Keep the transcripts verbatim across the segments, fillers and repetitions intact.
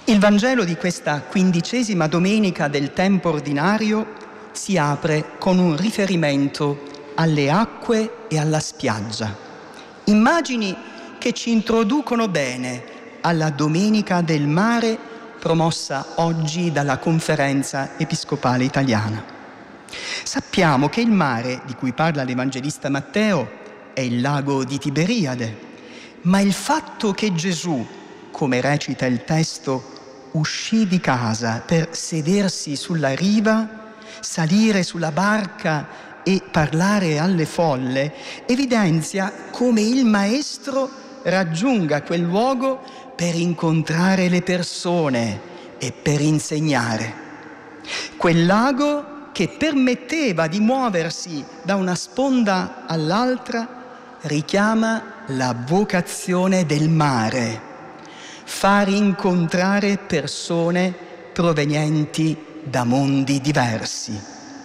Il Vangelo di questa quindicesima domenica del tempo ordinario si apre con un riferimento alle acque e alla spiaggia. Immagini che ci introducono bene alla Domenica del Mare promossa oggi dalla Conferenza Episcopale Italiana. Sappiamo che il mare di cui parla l'Evangelista Matteo è il lago di Tiberiade, ma il fatto che Gesù, come recita il testo, uscì di casa per sedersi sulla riva, salire sulla barca e parlare alle folle, evidenzia come il Maestro raggiunga quel luogo per incontrare le persone e per insegnare. Quel lago che permetteva di muoversi da una sponda all'altra richiama la vocazione del mare, far incontrare persone provenienti da mondi diversi.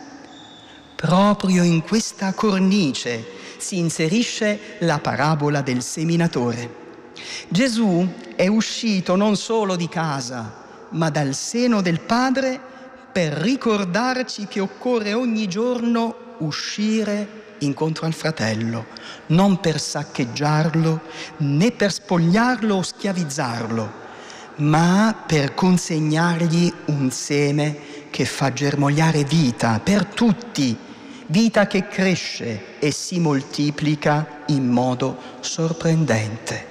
Proprio in questa cornice si inserisce la parabola del seminatore. Gesù è uscito non solo di casa, ma dal seno del Padre per ricordarci che occorre ogni giorno uscire incontro al fratello, non per saccheggiarlo, né per spogliarlo o schiavizzarlo, ma per consegnargli un seme che fa germogliare vita per tutti, vita che cresce e si moltiplica in modo sorprendente.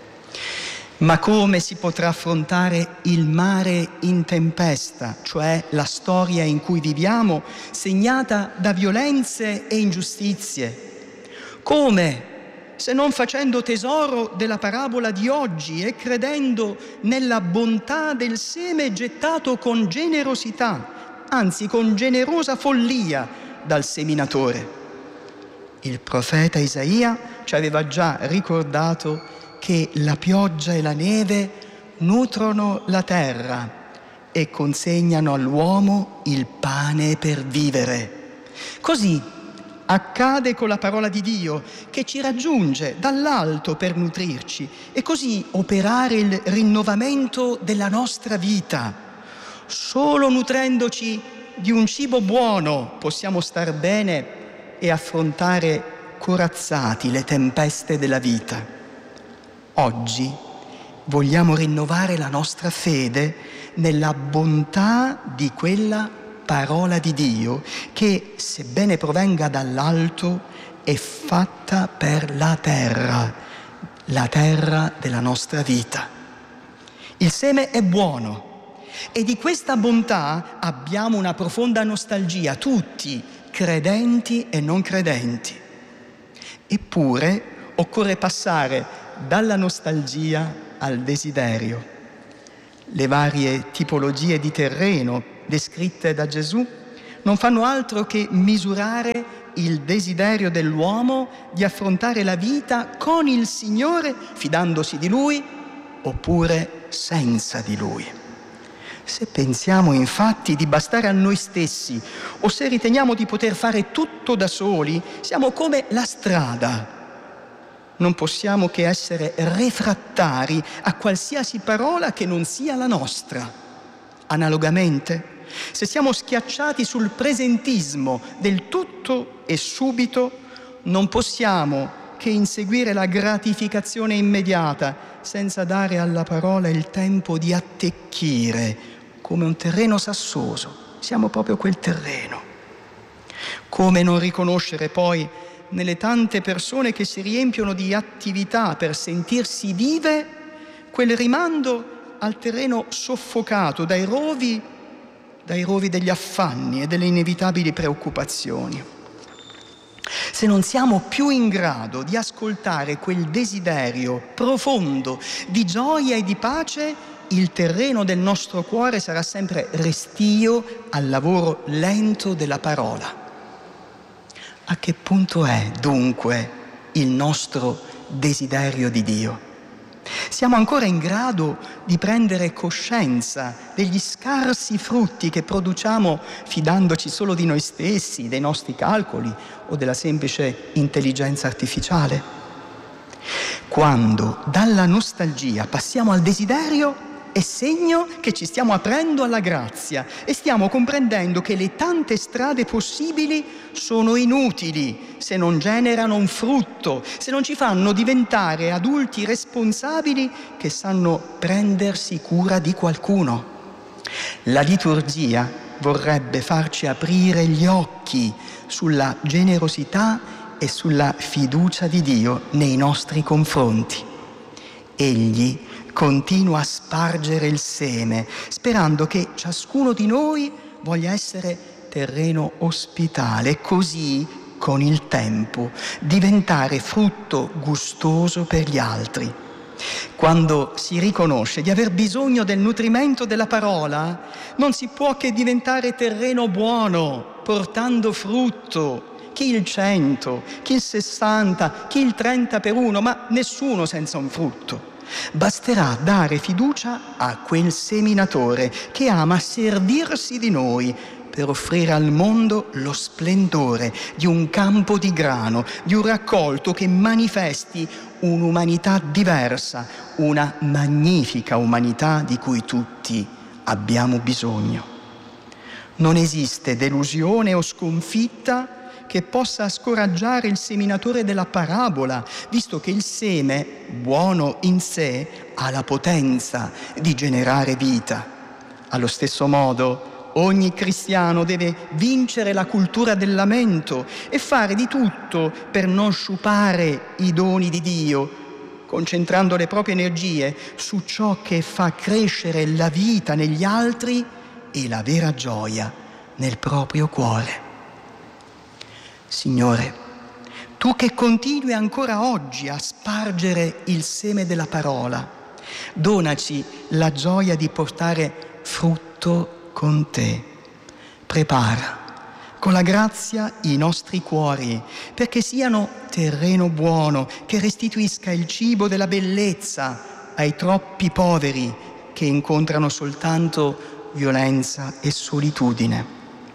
Ma come si potrà affrontare il mare in tempesta, cioè la storia in cui viviamo, segnata da violenze e ingiustizie? Come, se non facendo tesoro della parabola di oggi e credendo nella bontà del seme gettato con generosità, anzi con generosa follia dal seminatore? Il profeta Isaia ci aveva già ricordato che la pioggia e la neve nutrono la terra e consegnano all'uomo il pane per vivere. Così accade con la parola di Dio che ci raggiunge dall'alto per nutrirci e così operare il rinnovamento della nostra vita. Solo nutrendoci di un cibo buono possiamo star bene e affrontare corazzati le tempeste della vita. Oggi vogliamo rinnovare la nostra fede nella bontà di quella parola di Dio che, sebbene provenga dall'alto, è fatta per la terra, la terra della nostra vita. Il seme è buono e di questa bontà abbiamo una profonda nostalgia, tutti, credenti e non credenti. Eppure occorre passare dalla nostalgia al desiderio. Le varie tipologie di terreno descritte da Gesù non fanno altro che misurare il desiderio dell'uomo di affrontare la vita con il Signore, fidandosi di Lui, oppure senza di Lui. Se pensiamo infatti di bastare a noi stessi o se riteniamo di poter fare tutto da soli, siamo come la strada. Non possiamo che essere refrattari a qualsiasi parola che non sia la nostra. Analogamente, se siamo schiacciati sul presentismo del tutto e subito, non possiamo che inseguire la gratificazione immediata senza dare alla parola il tempo di attecchire come un terreno sassoso. Siamo proprio quel terreno. Come non riconoscere poi nelle tante persone che si riempiono di attività per sentirsi vive quel rimando al terreno soffocato dai rovi, dai rovi degli affanni e delle inevitabili preoccupazioni. Se non siamo più in grado di ascoltare quel desiderio profondo di gioia e di pace, il terreno del nostro cuore sarà sempre restio al lavoro lento della parola. A che punto è, dunque, il nostro desiderio di Dio? Siamo ancora in grado di prendere coscienza degli scarsi frutti che produciamo fidandoci solo di noi stessi, dei nostri calcoli o della semplice intelligenza artificiale? Quando dalla nostalgia passiamo al desiderio, è segno che ci stiamo aprendo alla grazia e stiamo comprendendo che le tante strade possibili sono inutili se non generano un frutto, se non ci fanno diventare adulti responsabili che sanno prendersi cura di qualcuno. La liturgia vorrebbe farci aprire gli occhi sulla generosità e sulla fiducia di Dio nei nostri confronti. Egli continua a spargere il seme, sperando che ciascuno di noi voglia essere terreno ospitale e così, con il tempo, diventare frutto gustoso per gli altri. Quando si riconosce di aver bisogno del nutrimento della parola, non si può che diventare terreno buono, portando frutto. Chi il cento, chi il sessanta, chi il trenta per uno, ma nessuno senza un frutto. Basterà dare fiducia a quel seminatore che ama servirsi di noi per offrire al mondo lo splendore di un campo di grano, di un raccolto che manifesti un'umanità diversa, una magnifica umanità di cui tutti abbiamo bisogno. Non esiste delusione o sconfitta che possa scoraggiare il seminatore della parabola, visto che il seme, buono in sé, ha la potenza di generare vita. Allo stesso modo, ogni cristiano deve vincere la cultura del lamento e fare di tutto per non sciupare i doni di Dio, concentrando le proprie energie su ciò che fa crescere la vita negli altri e la vera gioia nel proprio cuore. Signore, Tu che continui ancora oggi a spargere il seme della parola, donaci la gioia di portare frutto con Te. Prepara con la grazia i nostri cuori perché siano terreno buono che restituisca il cibo della bellezza ai troppi poveri che incontrano soltanto violenza e solitudine.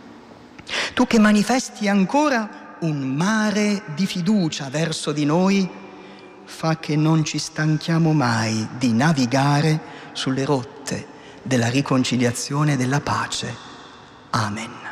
Tu che manifesti ancora un mare di fiducia verso di noi, fa che non ci stanchiamo mai di navigare sulle rotte della riconciliazione e della pace. Amen.